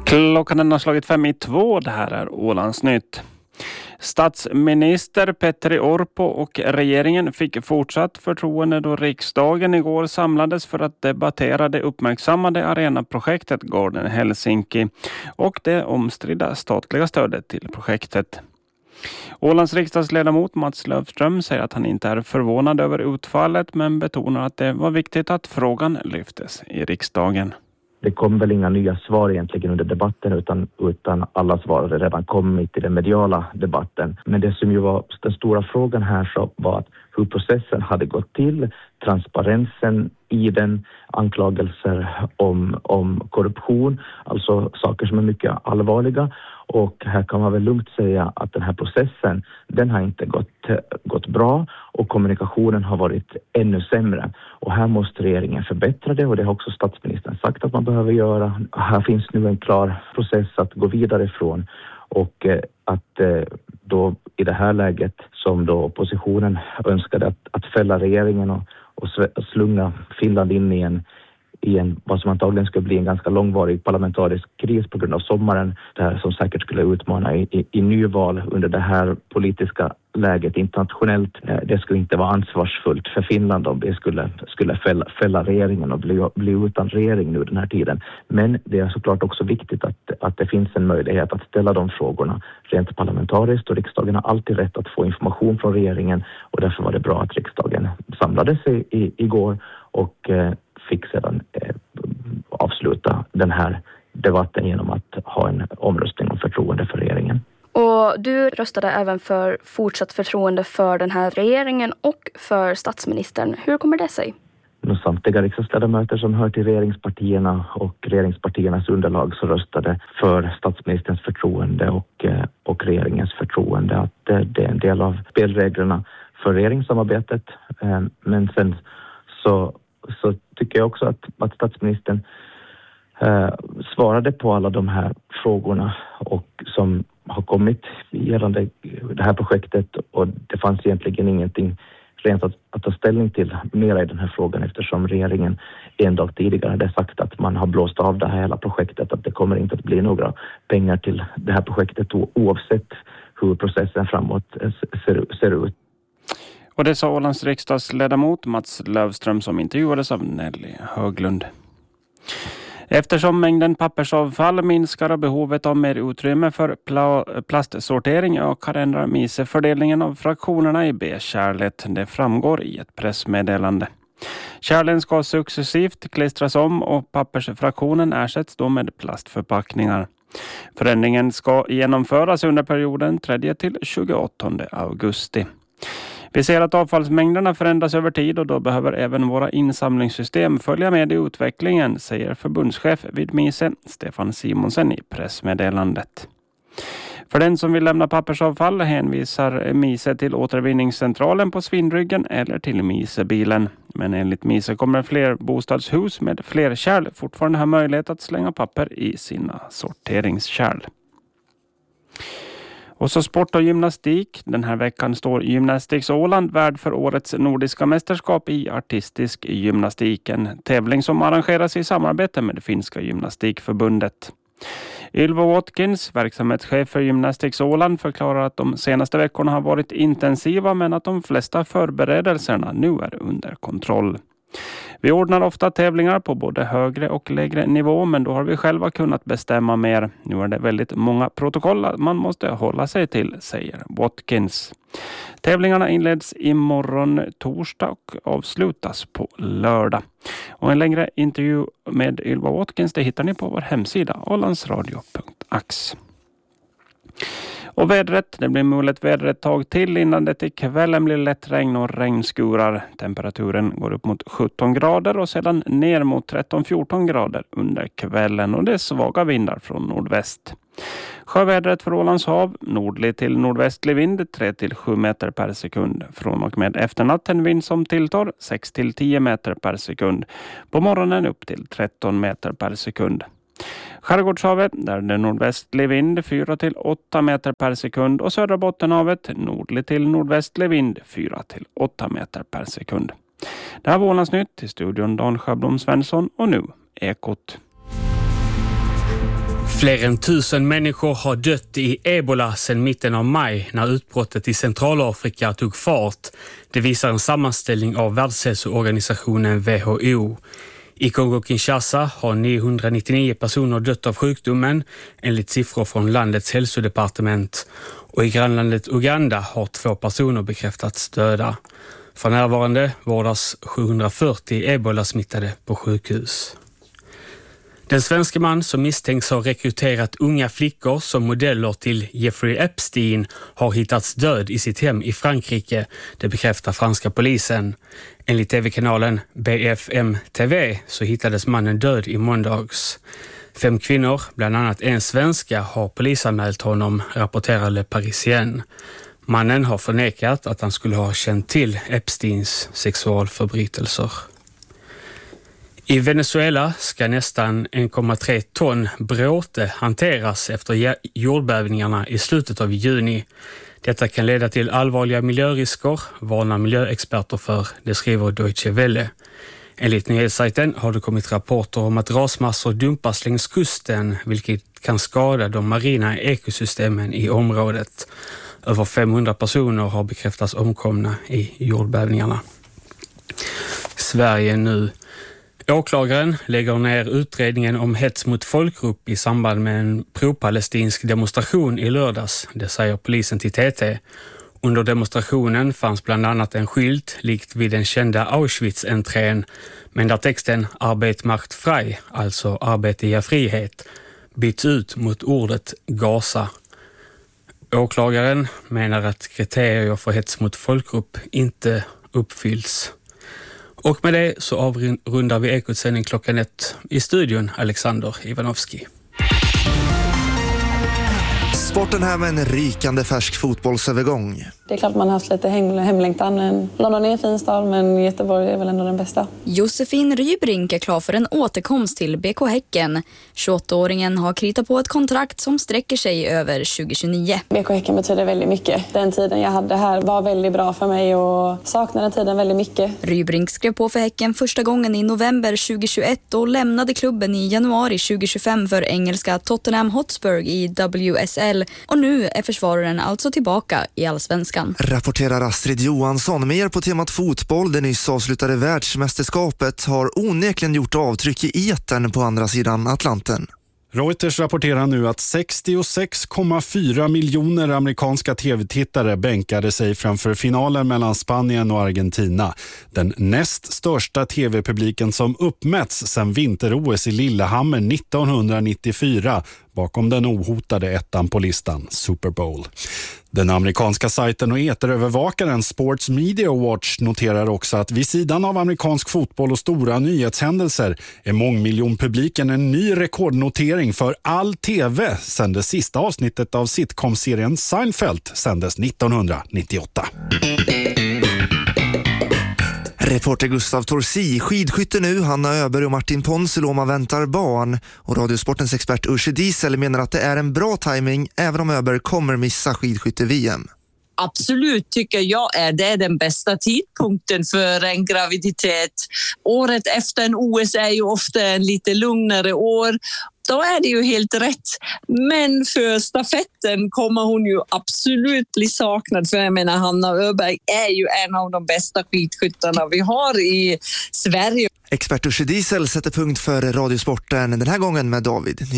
Klockan har slagit 5:02. Det här är Ålandsnytt. Statsminister Petteri Orpo och regeringen fick fortsatt förtroende då riksdagen igår samlades för att debattera det uppmärksammade arenaprojektet Garden Helsinki och det omstridda statliga stödet till projektet. Ålands riksdagsledamot Mats Lövström säger att han inte är förvånad över utfallet men betonar att det var viktigt att frågan lyftes i riksdagen. Det kom väl inga nya svar egentligen under debatten utan alla svar hade redan kommit i den mediala debatten. Men det som ju var den stora frågan här så var att hur processen hade gått till, transparensen i den, anklagelser om korruption, alltså saker som är mycket allvarliga. Och här kan man väl lugnt säga att den här processen, den har inte gått bra och kommunikationen har varit ännu sämre. Och här måste regeringen förbättra det och det har också statsministern sagt att man behöver göra. Här finns nu en klar process att gå vidare ifrån och att då i det här läget som då oppositionen önskade att fälla regeringen och slunga Finland in i en vad som antagligen skulle bli en ganska långvarig parlamentarisk kris på grund av sommaren, där som säkert skulle utmana i nyval under det här politiska läget internationellt. Det skulle inte vara ansvarsfullt för Finland om det skulle fälla regeringen och bli utan regering nu den här tiden. Men det är såklart också viktigt att det finns en möjlighet att ställa de frågorna rent parlamentariskt och riksdagen har alltid rätt att få information från regeringen och därför var det bra att riksdagen samlade sig igår och fick sedan avsluta den här debatten genom att ha en omröstning om förtroende för regeringen. Och du röstade även för fortsatt förtroende för den här regeringen och för statsministern. Hur kommer det sig? Samtliga riksdagsledamöter som hör till regeringspartierna och regeringspartiernas underlag så röstade för statsministerns förtroende och regeringens förtroende. Att det är en del av spelreglerna för regeringssamarbetet. Men sen så tycker jag också att statsministern svarade på alla de här frågorna och som har kommit gällande det här projektet och det fanns egentligen ingenting rent att ta ställning till mera i den här frågan eftersom regeringen en dag tidigare hade sagt att man har blåst av det här hela projektet, att det kommer inte att bli några pengar till det här projektet oavsett hur processen framåt ser ut. Och det sa Ålands riksdagsledamot Mats Lövström som intervjuades av Nelly Höglund. Eftersom mängden pappersavfall minskar och behovet av mer utrymme för plastsortering ökar ändrar MISE fördelningen av fraktionerna i B-kärlet. Det framgår i ett pressmeddelande. Kärlen ska successivt klistras om och pappersfraktionen ersätts då med plastförpackningar. Förändringen ska genomföras under perioden 3 till 28 augusti. Vi ser att avfallsmängderna förändras över tid och då behöver även våra insamlingssystem följa med i utvecklingen, säger förbundschef vid MISE Stefan Simonsen i pressmeddelandet. För den som vill lämna pappersavfall hänvisar MISE till återvinningscentralen på Svinryggen eller till MISE-bilen. Men enligt MISE kommer fler bostadshus med fler kärl fortfarande ha möjlighet att slänga papper i sina sorteringskärl. Och så sport och gymnastik. Den här veckan står Gymnastics Åland värd för årets nordiska mästerskap i artistisk gymnastik. En tävling som arrangeras i samarbete med det finska gymnastikförbundet. Ylva Watkins, verksamhetschef för Gymnastics Åland, förklarar att de senaste veckorna har varit intensiva men att de flesta förberedelserna nu är under kontroll. Vi ordnar ofta tävlingar på både högre och lägre nivå men då har vi själva kunnat bestämma mer. Nu är det väldigt många protokoll man måste hålla sig till, säger Watkins. Tävlingarna inleds imorgon torsdag och avslutas på lördag. Och en längre intervju med Ylva Watkins det hittar ni på vår hemsida ålandsradio.ax. Och vädret, det blir mulet väder ett tag till innan det till kvällen blir lätt regn och regnskurar. Temperaturen går upp mot 17 grader och sedan ner mot 13-14 grader under kvällen och det är svaga vindar från nordväst. Sjövädret för Ålands hav, nordlig till nordvästlig vind 3 till 7 meter per sekund. Från och med efternatten vind som tilltar 6 till 10 meter per sekund. På morgonen upp till 13 meter per sekund. Skärgårdshavet där det nordvästlig vind 4 till 8 meter per sekund och södra Bottenhavet nordlig till nordvästlig vind 4 till 8 meter per sekund. Det här var Ålandsnytt i studion Dan Schablom Svensson och nu Ekot. Fler än 1000 människor har dött i ebola sedan mitten av maj när utbrottet i Centralafrika tog fart. Det visar en sammanställning av Världshälsoorganisationen WHO. I Kongo-Kinshasa har 999 personer dött av sjukdomen enligt siffror från landets hälsodepartement. Och i grannlandet Uganda har 2 personer bekräftats döda. För närvarande vårdas 740 ebola-smittade på sjukhus. Den svenska man som misstänks ha rekryterat unga flickor som modeller till Jeffrey Epstein har hittats död i sitt hem i Frankrike, det bekräftar franska polisen. Enligt tv-kanalen BFM TV så hittades mannen död i måndags. 5 kvinnor, bland annat en svenska, har polisanmält honom, rapporterar Le Parisien. Mannen har förnekat att han skulle ha känt till Epsteins sexualförbrytelser. I Venezuela ska nästan 1,3 ton bråte hanteras efter jordbävningarna i slutet av juni. Detta kan leda till allvarliga miljörisker, varnar miljöexperter för, det skriver Deutsche Welle. Enligt nyhetssajten har det kommit rapporter om att rasmassor dumpas längs kusten, vilket kan skada de marina ekosystemen i området. Över 500 personer har bekräftats omkomna i jordbävningarna. Sverige nu. Åklagaren lägger ner utredningen om hets mot folkgrupp i samband med en pro-palestinsk demonstration i lördags, det säger polisen till TT. Under demonstrationen fanns bland annat en skylt likt vid den kända Auschwitz-entrén, men där texten "Arbeit macht frei", alltså arbete ger frihet, byts ut mot ordet Gaza. Åklagaren menar att kriterier för hets mot folkgrupp inte uppfylls. Och med det så avrundar vi Ekots sändning klockan 1 i studion, Alexander Ivanovski. Sporten här med en rykande färsk fotbollsövergång. Det är klart man har haft lite hemlängtan. London är en fin stad, men Göteborg är väl ändå den bästa. Josefin Rybrink är klar för en återkomst till BK Häcken. 28-åringen har kritat på ett kontrakt som sträcker sig över 2029. BK Häcken betyder väldigt mycket. Den tiden jag hade här var väldigt bra för mig och saknar den tiden väldigt mycket. Rybrink skrev på för Häcken första gången i november 2021 och lämnade klubben i januari 2025 för engelska Tottenham Hotspur i WSL. Och nu är försvararen alltså tillbaka i Allsvenskan. Rapporterar Astrid Johansson. Mer på temat fotboll. Det nyss avslutade världsmästerskapet har onekligen gjort avtryck i etern på andra sidan Atlanten. Reuters rapporterar nu att 66,4 miljoner amerikanska tv-tittare bänkade sig framför finalen mellan Spanien och Argentina. Den näst största tv-publiken som uppmätts sedan vinter-OS i Lillehammer 1994, bakom den ohotade ettan på listan, Super Bowl. Den amerikanska sajten och eterövervakaren Sports Media Watch noterar också att vid sidan av amerikansk fotboll och stora nyhetshändelser är mångmiljonpubliken en ny rekordnotering för all tv sedan det sista avsnittet av sitcom-serien Seinfeld sändes 1998. Reporter Gustav Torsi, skidskytte nu, Hanna Öberg och Martin Ponsiluoma väntar barn. Och Radiosportens expert Usche Diesel menar att det är en bra timing även om Öberg kommer missa skidskytte-VM. Absolut tycker jag det är den bästa tidpunkten för en graviditet. Året efter en OS är ju ofta en lite lugnare år. Då är det ju helt rätt. Men för stafetten kommer hon ju absolut bli saknad. För jag menar, Hanna Öberg är ju en av de bästa skidskyttarna vi har i Sverige. Expert Usche Diesel sätter punkt för Radiosporten den här gången med David.